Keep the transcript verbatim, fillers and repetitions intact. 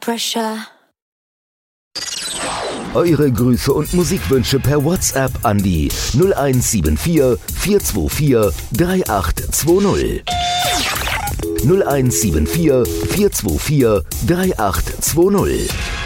pressure. Eure Grüße und Musikwünsche per WhatsApp an die null eins sieben vier, vier zwei vier, drei acht zwei null. null eins sieben vier, vier zwei vier, drei acht zwei null.